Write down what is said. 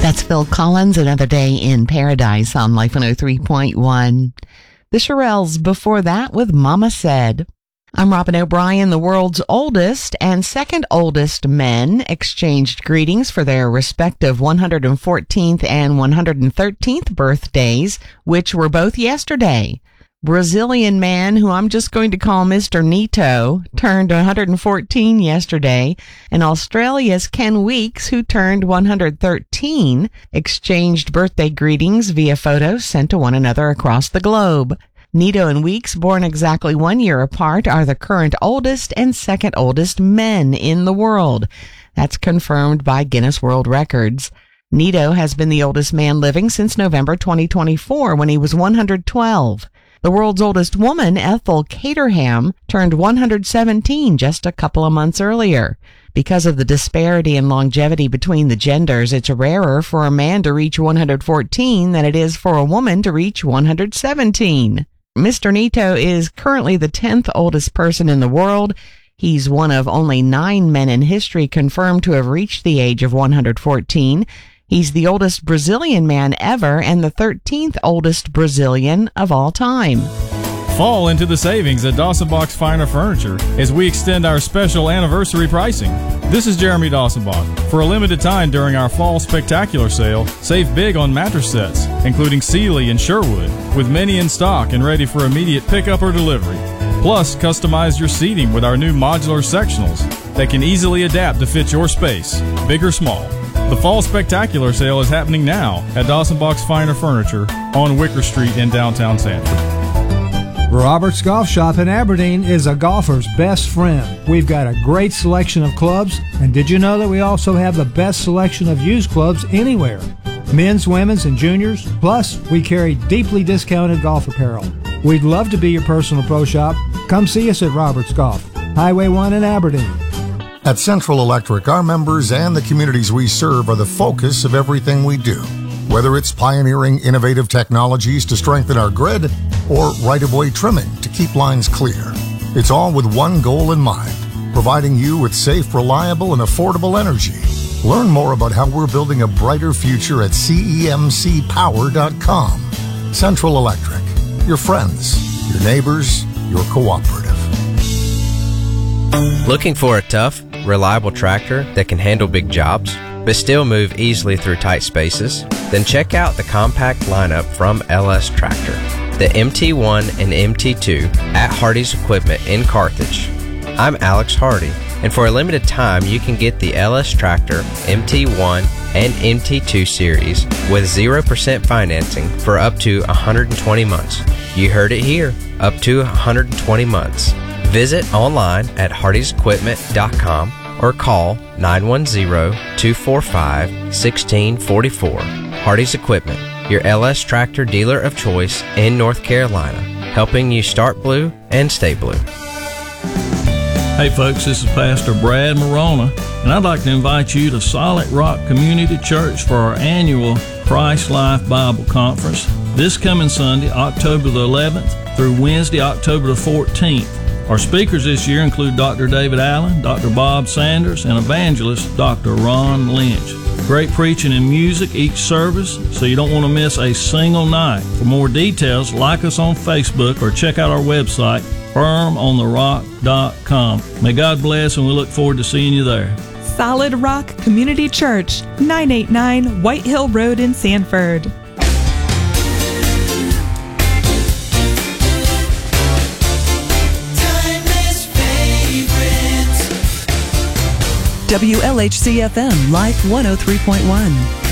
That's Phil Collins, Another Day in Paradise on Life 103.1. The Shirelles before that with Mama Said. I'm Robin O'Brien. The world's oldest and second oldest men exchanged greetings for their respective 114th and 113th birthdays, which were both yesterday. Brazilian man, who I'm just going to call Mr. Nito, turned 114 yesterday, and Australia's Ken Weeks, who turned 113, exchanged birthday greetings via photos sent to one another across the globe. Nito and Weeks, born exactly 1 year apart, are the current oldest and second oldest men in the world. That's confirmed by Guinness World Records. Nito has been the oldest man living since November 2024, when he was 112. The world's oldest woman, Ethel Caterham, turned 117 just a couple of months earlier. Because of the disparity in longevity between the genders, it's rarer for a man to reach 114 than it is for a woman to reach 117. Mr. Nito is currently the 10th oldest person in the world. He's one of only 9 men in history confirmed to have reached the age of 114. He's the oldest Brazilian man ever and the 13th oldest Brazilian of all time. Fall into the savings at Dawson Box Finer Furniture as we extend our special anniversary pricing. This is Jeremy Dawsonbach. For a limited time during our Fall Spectacular Sale, save big on mattress sets, including Sealy and Sherwood, with many in stock and ready for immediate pickup or delivery. Plus, customize your seating with our new modular sectionals that can easily adapt to fit your space, big or small. The Fall Spectacular Sale is happening now at Dawson Box Finer Furniture on Wicker Street in downtown Sanford. Robert's Golf Shop in Aberdeen is a golfer's best friend. We've got a great selection of clubs, and did you know that we also have the best selection of used clubs anywhere? Men's, women's, and juniors. Plus, we carry deeply discounted golf apparel. We'd love to be your personal pro shop. Come see us at Robert's Golf, Highway 1 in Aberdeen. At Central Electric, our members and the communities we serve are the focus of everything we do. Whether it's pioneering innovative technologies to strengthen our grid or right-of-way trimming to keep lines clear, it's all with one goal in mind, providing you with safe, reliable, and affordable energy. Learn more about how we're building a brighter future at cemcpower.com. Central Electric, your friends, your neighbors, your cooperative. Looking for a tough, reliable tractor that can handle big jobs, but still move easily through tight spaces? Then check out the compact lineup from LS Tractor, the MT1 and MT2 at Hardy's Equipment in Carthage. I'm Alex Hardy, and for a limited time you can get the LS Tractor MT1 and MT2 series with 0% financing for up to 120 months. You heard it here, up to 120 months. Visit online at hardysequipment.com or call 910-245-1644. Hardy's Equipment, your LS Tractor dealer of choice in North Carolina, helping you start blue and stay blue. Hey folks, this is Pastor Brad Morona, and I'd like to invite you to Solid Rock Community Church for our annual Christ Life Bible Conference this coming Sunday, October the 11th through Wednesday, October the 14th. Our speakers this year include Dr. David Allen, Dr. Bob Sanders, and evangelist Dr. Ron Lynch. Great preaching and music each service, so you don't want to miss a single night. For more details, like us on Facebook or check out our website, firmontherock.com. May God bless, and we look forward to seeing you there. Solid Rock Community Church, 989 White Hill Road in Sanford. WLHC-FM, Life 103.1.